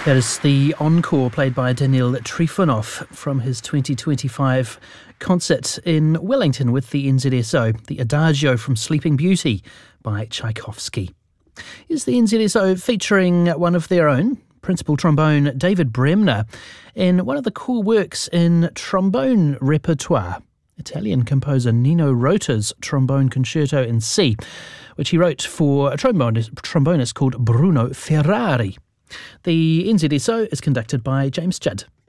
That is the encore played by Daniil Trifonov from his 2025 concert in Wellington with the NZSO, the Adagio from Sleeping Beauty by Tchaikovsky. Is the NZSO featuring one of their own, principal trombone David Bremner, in one of the core works in trombone repertoire, Italian composer Nino Rota's Trombone Concerto in C, which he wrote for a trombonist called Bruno Ferrari. The NZSO is conducted by James Judd.